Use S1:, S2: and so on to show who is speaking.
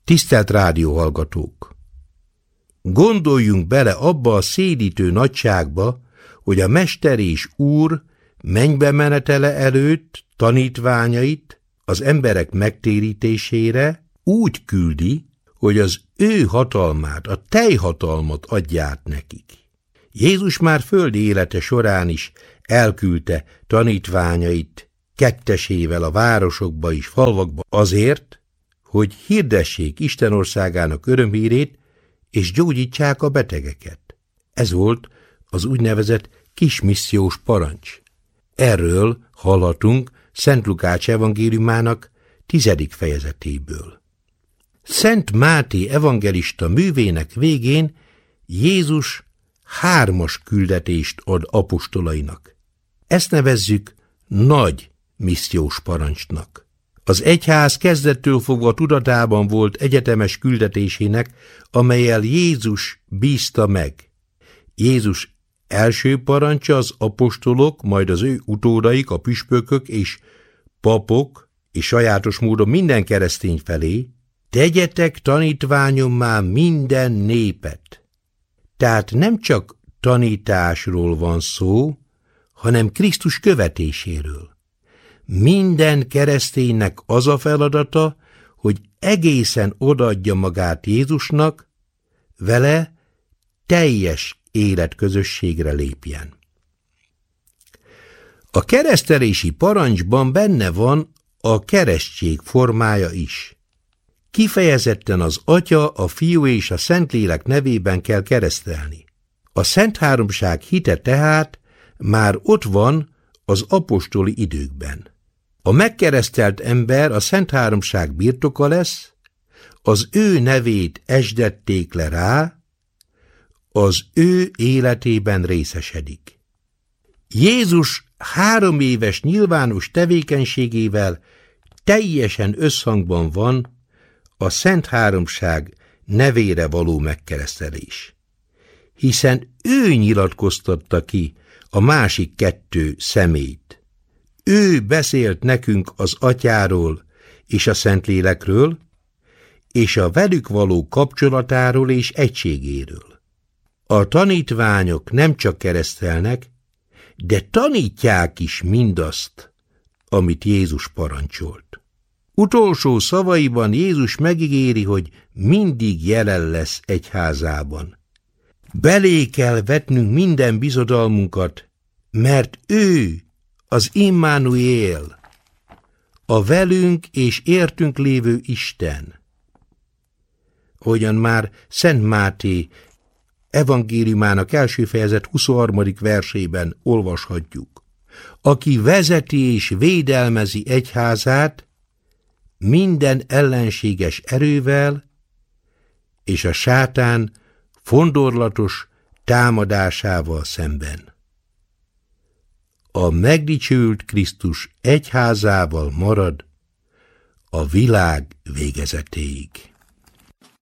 S1: Tisztelt rádióhallgatók! Gondoljunk bele abba a szédítő nagyságba, hogy a Mester és Úr mennybe menetele előtt tanítványait az emberek megtérítésére úgy küldi, hogy az ő hatalmát, a teljhatalmat adja át nekik. Jézus már földi élete során is elküldte tanítványait kettesével a városokba és falvakba azért, hogy hirdessék Isten országának örömhírét, és gyógyítsák a betegeket. Ez volt az úgynevezett kismissziós parancs. Erről hallhatunk Szent Lukács evangéliumának 10. fejezetéből. Szent Máté evangelista művének végén Jézus 3 küldetést ad apostolainak. Ezt nevezzük nagy missziós parancsnak. Az egyház kezdettől fogva tudatában volt egyetemes küldetésének, amellyel Jézus bízta meg. Jézus első parancsa az apostolok, majd az ő utódaik, a püspökök és papok, és sajátos módon minden keresztény felé: tegyetek tanítványommá minden népet. Tehát nem csak tanításról van szó, hanem Krisztus követéséről. Minden kereszténynek az a feladata, hogy egészen odaadja magát Jézusnak, vele teljes életközösségre lépjen. A keresztelési parancsban benne van a keresztség formája is. Kifejezetten az Atya, a Fiú és a Szentlélek nevében kell keresztelni. A Szent Háromság hite tehát már ott van az apostoli időkben. A megkeresztelt ember a Szent Háromság birtoka lesz, az ő nevét esdették le rá, az ő életében részesedik. Jézus 3 éves nyilvános tevékenységével teljesen összhangban van a Szent Háromság nevére való megkeresztelés, hiszen ő nyilatkoztatta ki a másik 2 személyt. Ő beszélt nekünk az Atyáról és a Szentlélekről, és a velük való kapcsolatáról és egységéről. A tanítványok nem csak keresztelnek, de tanítják is mindazt, amit Jézus parancsolt. Utolsó szavaiban Jézus megígéri, hogy mindig jelen lesz egyházában. Belé kell vetnünk minden bizodalmunkat, mert ő az Immanuel, a velünk és értünk lévő Isten. Hogyan már Szent Máté evangéliumának első fejezet 23. versében olvashatjuk: aki vezeti és védelmezi egyházát minden ellenséges erővel és a sátán fondorlatos támadásával szemben. A megdicsőült Krisztus egyházával marad a világ végezetéig.